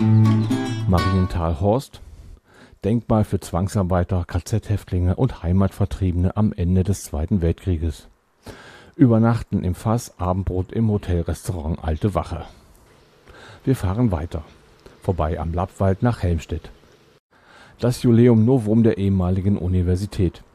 Marienthal-Horst, Denkmal für Zwangsarbeiter, KZ-Häftlinge und Heimatvertriebene am Ende des Zweiten Weltkrieges. Übernachten im Fass, Abendbrot im Hotelrestaurant Alte Wache. Wir fahren weiter, vorbei am Lappwald nach Helmstedt. Das Iuleum Novum der ehemaligen Universität.